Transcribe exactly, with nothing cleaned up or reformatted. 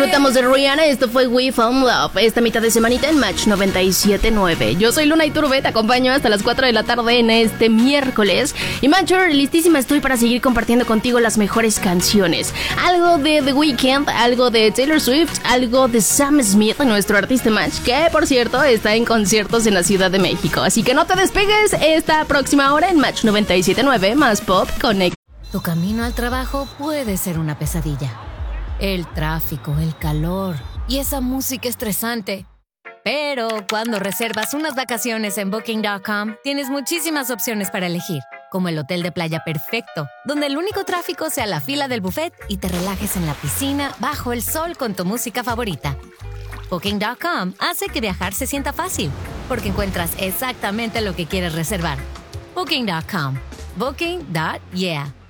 disfrutamos de Rihanna. Esto fue We Found Love. Esta mitad de semanita en Match noventa y siete punto nueve. Yo soy Luna Iturbe, te acompaño hasta las cuatro de la tarde en este miércoles. Y Matcher, listísima estoy para seguir compartiendo contigo las mejores canciones. Algo de The Weeknd, algo de Taylor Swift, algo de Sam Smith, nuestro artista Match, que por cierto está en conciertos en la Ciudad de México. Así que no te despegues esta próxima hora en Match noventa y siete punto nueve más Pop Connect. Tu camino al trabajo puede ser una pesadilla. El tráfico, el calor y esa música estresante. Pero cuando reservas unas vacaciones en Booking punto com, tienes muchísimas opciones para elegir, como el hotel de playa perfecto, donde el único tráfico sea la fila del buffet y te relajes en la piscina bajo el sol con tu música favorita. Booking punto com hace que viajar se sienta fácil, porque encuentras exactamente lo que quieres reservar. Booking punto com. Booking. Yeah.